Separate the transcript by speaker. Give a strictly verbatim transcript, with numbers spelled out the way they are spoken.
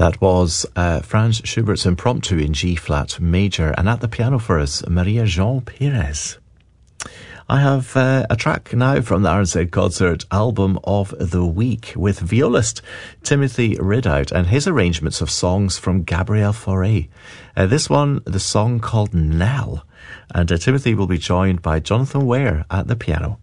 Speaker 1: That was uh, Franz Schubert's Impromptu in G-flat major, and at the piano for us, Maria Jean Perez. I have uh, a track now from the R Z Concert album of the week with violist Timothy Ridout and his arrangements of songs from Gabriel Fauré. Uh, this one, the song called Nell, and uh, Timothy will be joined by Jonathan Ware at the piano.